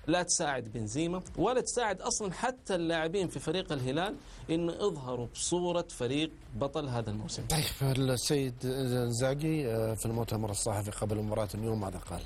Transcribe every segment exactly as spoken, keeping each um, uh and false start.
لا تساعد بنزيما ولا تساعد أصلا حتى اللاعبين في فريق الهلال إن يظهروا بصورة فريق بطل هذا الموسم. طيب السيد الزاقي في المؤتمر الصحفي قبل مباراة اليوم ماذا قال؟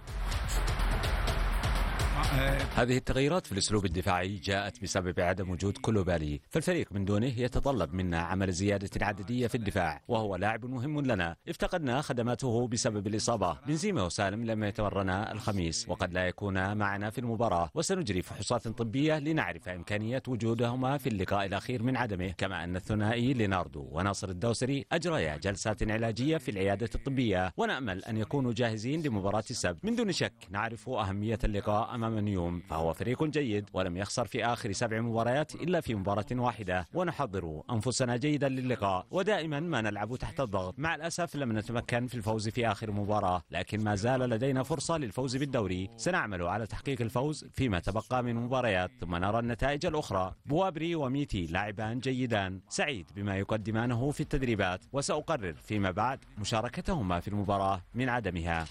هذه التغييرات في الأسلوب الدفاعي جاءت بسبب عدم وجود كولوبالي، فالفريق من دونه يتطلب منا عمل زيادة عددية في الدفاع، وهو لاعب مهم لنا. افتقدنا خدماته بسبب الإصابة. بنزيما وسالم لم يتمرنا الخميس وقد لا يكونا معنا في المباراة، وسنجري فحوصات طبية لنعرف إمكانية وجودهما في اللقاء الأخير من عدمه، كما أن الثنائي ليناردو وناصر الدوسري أجريا جلسات علاجية في العيادة الطبية، ونأمل أن يكونوا جاهزين لمباراة السبت. من دون شك نعرف أهمية اللقاء أمام نيوم، فهو فريق جيد ولم يخسر في آخر سبع مباريات إلا في مباراة واحدة، ونحضر أنفسنا جيدا للقاء، ودائما ما نلعب تحت الضغط. مع الأسف لم نتمكن في الفوز في آخر مباراة، لكن ما زال لدينا فرصة للفوز بالدوري. سنعمل على تحقيق الفوز فيما تبقى من مباريات، ثم نرى النتائج الأخرى. بوابري وميتي لاعبان جيدان، سعيد بما يقدمانه في التدريبات، وسأقرر فيما بعد مشاركتهما في المباراة من عدمها.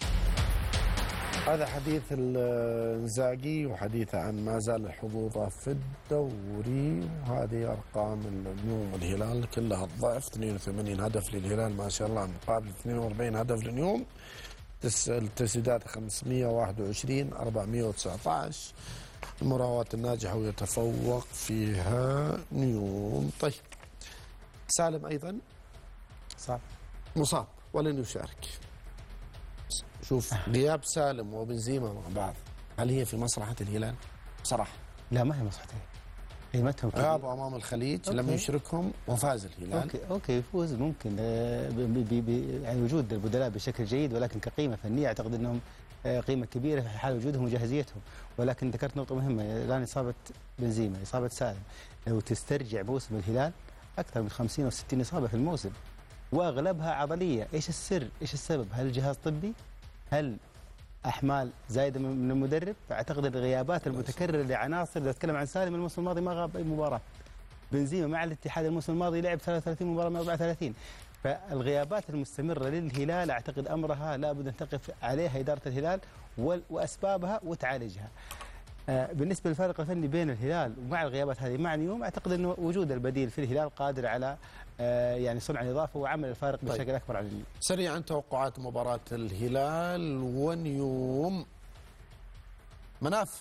هذا حديث الزاقي وحديثه عن ما زال الحظوظ في الدوري، وهذه أرقام النيوم والهلال كلها الضعف. اثنين وثمانين هدف للهلال ما شاء الله مقابل اثنين وأربعين هدف للنيوم. التسديدات خمسمئة وواحد وعشرين أربعمئة وتسعة عشر. المراوغات الناجحة ويتفوق فيها نيوم. طيب سالم أيضا صعب مصاب ولن يشارك. شوف غياب سالم وبنزيما مع بعض، هل هي في مصلحة الهلال؟ بصراحة لا، ما هي مصلحته. قيمتهم غابوا أمام الخليج، لم يشركهم وفاز الهلال. أوكي أوكي يفوز ممكن يعني وجود البدلاء بشكل جيد، ولكن كقيمة فنية أعتقد أنهم قيمة كبيرة في حال وجودهم وجاهزيتهم. ولكن ذكرت نقطة مهمة الآن، إصابة بنزيما، إصابة سالم. لو تسترجع موسم الهلال أكثر من خمسين أو ستين إصابة في الموسم، وأغلبها عضلية. إيش السر؟ إيش السبب؟ هل الجهاز طبي؟ هل أحمال زايدة من المدرب؟ فأعتقد الغيابات المتكررة لعناصر، إذا أتكلم عن سالم الموسم الماضي ما غاب أي مباراة. بنزيما مع الاتحاد الموسم الماضي لعب ثلاثة وثلاثين مباراة من أربعة وثلاثين. فالغيابات المستمرة للهلال أعتقد أمرها لابد أن تقف عليها إدارة الهلال وأسبابها وتعالجها. بالنسبة للفارق الفني بين الهلال ومع الغيابات هذه مع نيوم، أعتقد أنه وجود البديل في الهلال قادر على يعني صنع الإضافة وعمل الفارق بشكل طيب. أكبر على النيوم. سريعا توقعات مباراة الهلال ونيوم. مناف.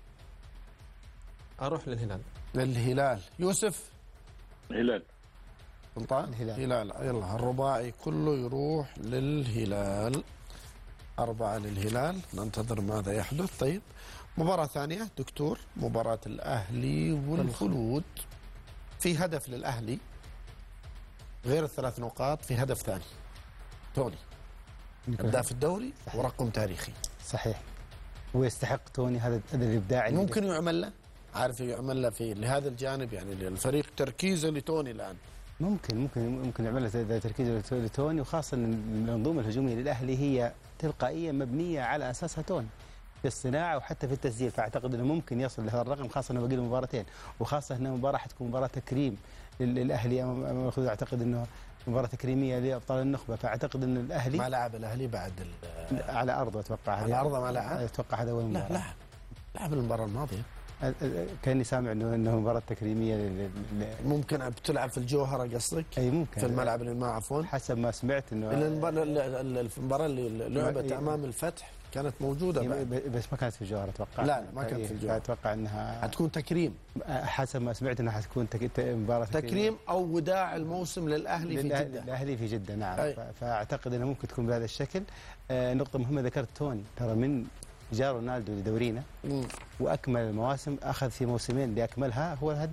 أروح للهلال. للهلال. يوسف. الهلال. سلطان. الهلال. هلال. يلا الرباعي كله يروح للهلال. أربعة للهلال. ننتظر ماذا يحدث. طيب مباراة ثانية دكتور، مباراة الأهلي والخلود. في هدف للأهلي غير الثلاث نقاط، في هدف ثاني توني هداف الدوري ورقم تاريخي. صحيح، ويستحق توني هذا الإبداع. ممكن يعمل له، عارف يعمل له في لهذا الجانب، يعني الفريق تركيزه لتوني الآن. ممكن ممكن ممكن يعمل له تركيزه لتوني، وخاصة أن المنظومة الهجومية للأهلي هي تلقائيا مبنية على أساسها توني في الصناعة وحتى في التسجيل. فأعتقد أنه ممكن يصل لهذا الرقم، خاصة أنه باقي له مباراتين، وخاصة أنها مباراة حتكون مباراة تكريم للأهلي أمام الخلود. أعتقد أنه مباراة تكريمية لأبطال النخبة، فأعتقد أن الأهلي ما لعب الأهلي بعد على أرضه. أتوقع على أرضه ما لعب. أتوقع هذا أول مباراة. لا لعب لعب المباراة الماضية. كاني سامع انه انه مباراه تكريميه لل... ممكن بتلعب في الجوهرة قصدك؟ اي ممكن في الملعب اللي ما عفوا، حسب ما سمعت انه المباراه اللي لعبت امام الفتح كانت موجوده بعد. بس ما كانت في الجوهرة اتوقع. لا ما كانت في الجوهرة. اتوقع انها حتكون تكريم، حسب ما سمعت انها حتكون تك... مباراه تكريم, تكريم او وداع الموسم للاهلي في جده. الاهلي في جده نعم. أي. فاعتقد انها ممكن تكون بهذا الشكل. آه نقطه مهمه ذكرت توني، ترى من جاء رونالدو لدورينا واكمل المواسم، اخذ في موسمين باكملها هو